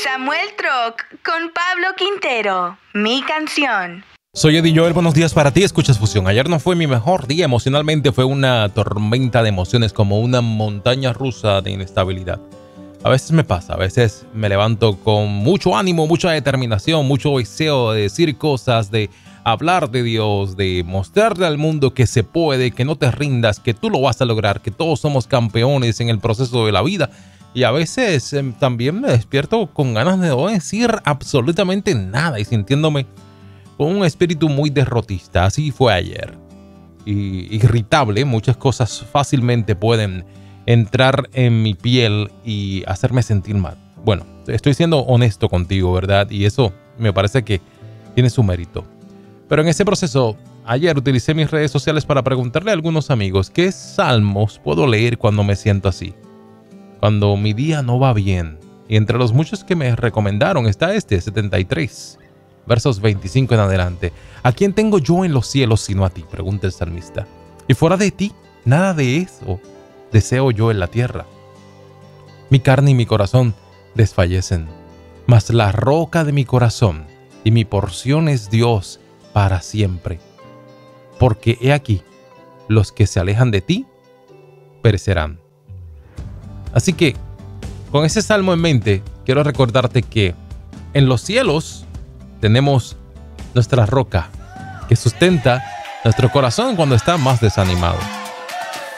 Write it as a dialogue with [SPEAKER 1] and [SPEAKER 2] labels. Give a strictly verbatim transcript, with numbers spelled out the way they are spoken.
[SPEAKER 1] Samuel Troc con Pablo Quintero, mi canción.
[SPEAKER 2] Soy Eddie Joel, buenos días para ti, escuchas Fusión. Ayer no fue mi mejor día emocionalmente, fue una tormenta de emociones, como una montaña rusa de inestabilidad. A veces me pasa, a veces me levanto con mucho ánimo, mucha determinación, mucho deseo de decir cosas, de hablar de Dios, de mostrarle al mundo que se puede, que no te rindas, que tú lo vas a lograr, que todos somos campeones en el proceso de la vida. Y a veces eh, también me despierto con ganas de no decir absolutamente nada y sintiéndome con un espíritu muy derrotista. Así fue ayer. Y irritable, muchas cosas fácilmente pueden entrar en mi piel y hacerme sentir mal. Bueno, estoy siendo honesto contigo, ¿verdad? Y eso me parece que tiene su mérito. Pero en ese proceso, ayer utilicé mis redes sociales para preguntarle a algunos amigos qué salmos puedo leer cuando me siento así, cuando mi día no va bien. Y entre los muchos que me recomendaron está este, setenta y tres, versos veinticinco en adelante. ¿A quién tengo yo en los cielos sino a ti?, pregunta el salmista. Y fuera de ti, nada de eso deseo yo en la tierra. Mi carne y mi corazón desfallecen, mas la roca de mi corazón y mi porción es Dios para siempre. Porque he aquí, los que se alejan de ti perecerán. Así que, con ese salmo en mente, quiero recordarte que en los cielos tenemos nuestra roca que sustenta nuestro corazón cuando está más desanimado.